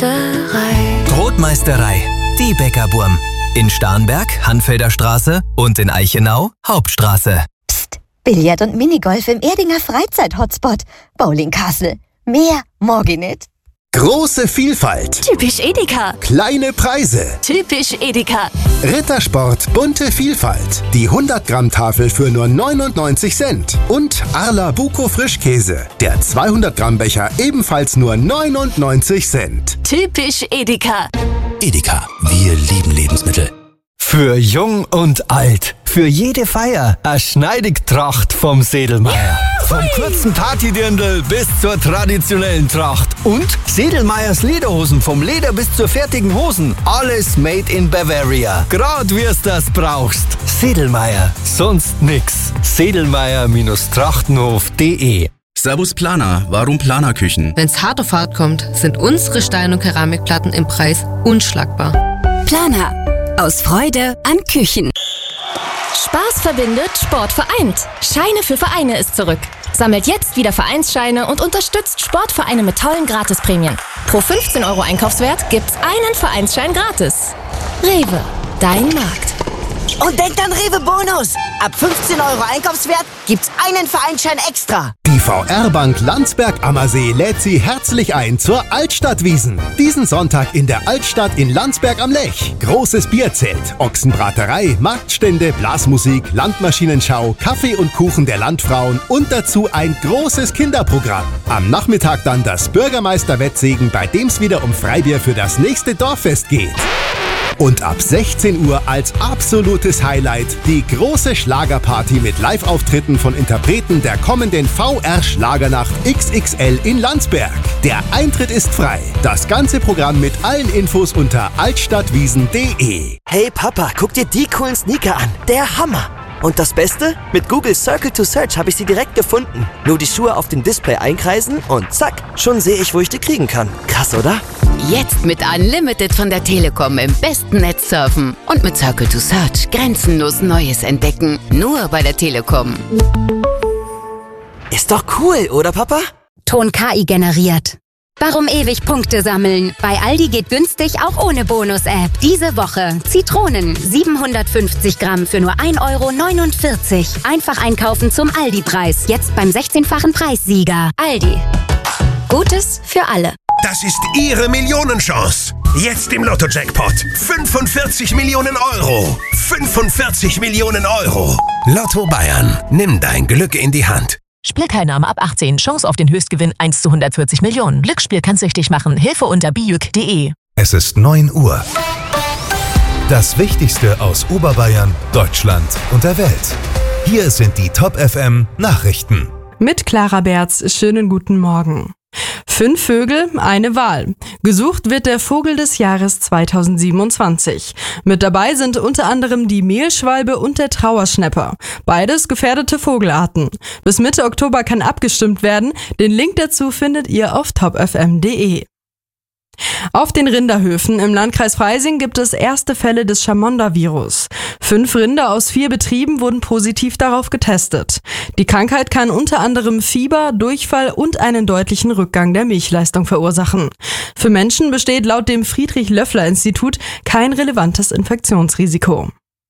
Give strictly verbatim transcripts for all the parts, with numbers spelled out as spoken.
Brotmeisterei. Brotmeisterei, die Bäckerburm. In Starnberg, Hanfelder Straße und in Eichenau, Hauptstraße. Psst, Billard und Minigolf im Erdinger Freizeit-Hotspot. Bowling Castle. Mehr morgen nicht. Große Vielfalt. Typisch Edeka. Kleine Preise. Typisch Edeka. Rittersport, bunte Vielfalt. Die hundert Gramm Tafel für nur neunundneunzig Cent. Und Arla Buko Frischkäse. Der zweihundert Gramm Becher ebenfalls nur neunundneunzig Cent. Typisch Edeka. Edeka, wir lieben Lebensmittel. Für jung und alt, für jede Feier, eine Schneidigtracht vom Sedelmeier. Vom kurzen Partydirndl bis zur traditionellen Tracht. Und Sedelmeiers Lederhosen, vom Leder bis zur fertigen Hosen. Alles made in Bavaria. Grad wie's das brauchst. Sedelmeier, sonst nix. Sedelmeier-Trachtenhof punkt de. Servus Planer, warum Planerküchen? Wenn's hart auf hart kommt, sind unsere Stein- und Keramikplatten im Preis unschlagbar. Planer. Aus Freude an Küchen. Spaß verbindet, Sport vereint. Scheine für Vereine ist zurück. Sammelt jetzt wieder Vereinsscheine und unterstützt Sportvereine mit tollen Gratisprämien. Pro fünfzehn Euro Einkaufswert gibt's einen Vereinsschein gratis. Rewe, dein Markt. Und denkt an Rewe Bonus. Ab fünfzehn Euro Einkaufswert gibt's einen Vereinsschein extra. Die V R-Bank Landsberg-Ammersee lädt Sie herzlich ein zur Altstadtwiesn. Diesen Sonntag in der Altstadt in Landsberg am Lech. Großes Bierzelt, Ochsenbraterei, Marktstände, Blasmusik, Landmaschinenschau, Kaffee und Kuchen der Landfrauen und dazu ein großes Kinderprogramm. Am Nachmittag dann das Bürgermeister-Wettsegen, bei dem es wieder um Freibier für das nächste Dorffest geht. Und ab sechzehn Uhr als absolutes Highlight die große Schlagerparty mit Live-Auftritten von Interpreten der kommenden V R-Schlagernacht X X L in Landsberg. Der Eintritt ist frei. Das ganze Programm mit allen Infos unter altstadtwiesn punkt de. Hey Papa, guck dir die coolen Sneaker an. Der Hammer. Und das Beste? Mit Google Circle to Search habe ich sie direkt gefunden. Nur die Schuhe auf dem Display einkreisen und zack, schon sehe ich, wo ich die kriegen kann. Krass, oder? Jetzt mit Unlimited von der Telekom im besten Netz surfen. Und mit Circle to Search grenzenlos Neues entdecken. Nur bei der Telekom. Ist doch cool, oder Papa? Ton K I generiert. Warum ewig Punkte sammeln? Bei Aldi geht günstig auch ohne Bonus-App. Diese Woche Zitronen siebenhundertfünfzig Gramm für nur ein Euro neunundvierzig. Einfach einkaufen zum Aldi-Preis. Jetzt beim sechzehnfachen Preissieger. Aldi. Gutes für alle. Das ist Ihre Millionenchance. Jetzt im Lotto-Jackpot. fünfundvierzig Millionen Euro. fünfundvierzig Millionen Euro. Lotto Bayern. Nimm dein Glück in die Hand. Spielteilnahme ab achtzehn. Chance auf den Höchstgewinn eins zu hundertvierzig Millionen. Glücksspiel kann süchtig machen. Hilfe unter bijuk punkt de. Es ist neun Uhr. Das Wichtigste aus Oberbayern, Deutschland und der Welt. Hier sind die Top F M Nachrichten. Mit Clara Berz, schönen guten Morgen. Fünf Vögel, eine Wahl. Gesucht wird der Vogel des Jahres zweitausendsiebenundzwanzig. Mit dabei sind unter anderem die Mehlschwalbe und der Trauerschnäpper. Beides gefährdete Vogelarten. Bis Mitte Oktober kann abgestimmt werden. Den Link dazu findet ihr auf top f m punkt de. Auf den Rinderhöfen im Landkreis Freising gibt es erste Fälle des Chamonda-Virus. Fünf Rinder aus vier Betrieben wurden positiv darauf getestet. Die Krankheit kann unter anderem Fieber, Durchfall und einen deutlichen Rückgang der Milchleistung verursachen. Für Menschen besteht laut dem Friedrich-Löffler-Institut kein relevantes Infektionsrisiko.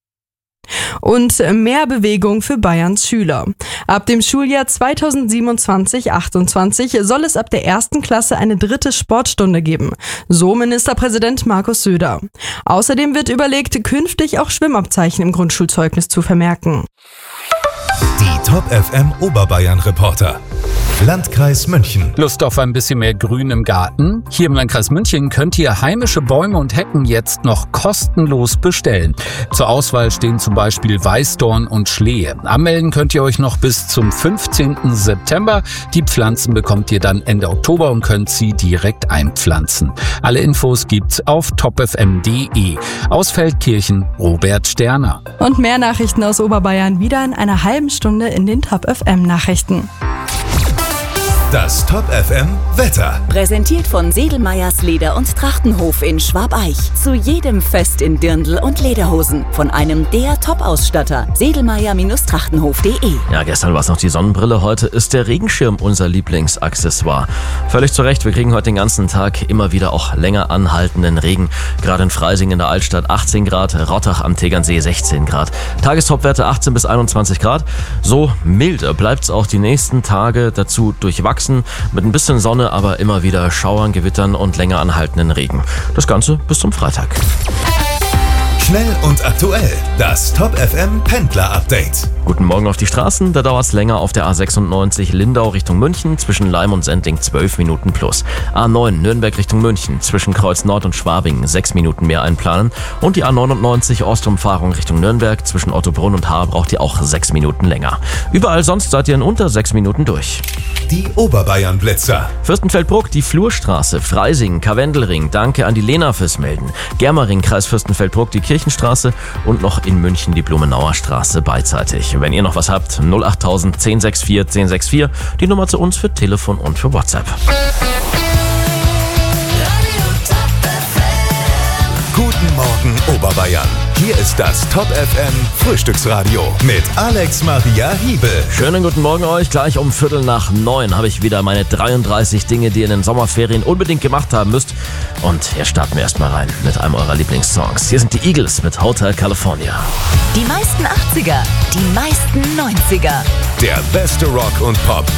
Und mehr Bewegung für Bayerns Schüler. Ab dem Schuljahr zweitausendsiebenundzwanzig achtundzwanzig soll es ab der ersten Klasse eine dritte Sportstunde geben, so Ministerpräsident Markus Söder. Außerdem wird überlegt, künftig auch Schwimmabzeichen im Grundschulzeugnis zu vermerken. Die Top F M Oberbayern Reporter. Landkreis München. Lust auf ein bisschen mehr Grün im Garten? Hier im Landkreis München könnt ihr heimische Bäume und Hecken jetzt noch kostenlos bestellen. Zur Auswahl stehen zum Beispiel Weißdorn und Schlehe. Anmelden könnt ihr euch noch bis zum fünfzehnten September. Die Pflanzen bekommt ihr dann Ende Oktober und könnt sie direkt einpflanzen. Alle Infos gibt's auf top f m punkt de. Aus Feldkirchen, Robert Sterner. Und mehr Nachrichten aus Oberbayern wieder in einer halben Stunde in den Top F M Nachrichten. das Top F M Wetter. Präsentiert von Sedelmeyers Leder- und Trachtenhof in Schwabeich. Zu jedem Fest in Dirndl und Lederhosen. Von einem der Top-Ausstatter. Sedelmeyer Trachtenhof punkt de. Ja, gestern war es noch die Sonnenbrille, heute ist der Regenschirm unser Lieblingsaccessoire. Völlig zu Recht, wir kriegen heute den ganzen Tag immer wieder auch länger anhaltenden Regen. Gerade in Freising in der Altstadt achtzehn Grad, Rottach am Tegernsee sechzehn Grad. Tagestopwerte achtzehn bis einundzwanzig Grad. So milde bleibt es auch die nächsten Tage, dazu durchwachsen, mit ein bisschen Sonne, aber immer wieder Schauern, Gewittern und länger anhaltenden Regen. Das Ganze bis zum Freitag. Schnell und aktuell, das Top F M Pendler Update. Guten Morgen auf die Straßen, da dauert es länger auf der A sechsundneunzig Lindau Richtung München, zwischen Leim und Sendling zwölf Minuten plus. A neun Nürnberg Richtung München, zwischen Kreuz Nord und Schwabing sechs Minuten mehr einplanen. Und die A neunundneunzig Ostumfahrung Richtung Nürnberg, zwischen Ottobrunn und Haar braucht ihr auch sechs Minuten länger. Überall sonst seid ihr in unter sechs Minuten durch. Die Oberbayern-Blitzer. Fürstenfeldbruck, die Flurstraße, Freising, Karwendelring, danke an die Lena fürs Melden. Germering, Kreis Fürstenfeldbruck, die Kirchenstraße und noch in München die Blumenauer Straße beidseitig. Wenn ihr noch was habt, null acht null null null eins sechs vier eins sechs vier, die Nummer zu uns für Telefon und für WhatsApp. Guten Morgen Oberbayern. Hier ist das Top F M Frühstücksradio mit Alex Maria Hiebel. Schönen guten Morgen euch. Gleich um Viertel nach neun habe ich wieder meine dreiunddreißig Dinge, die ihr in den Sommerferien unbedingt gemacht haben müsst. Und hier starten wir erstmal rein mit einem eurer Lieblingssongs. Hier sind die Eagles mit Hotel California. Die meisten achtziger, die meisten neunziger. Der beste Rock und Pop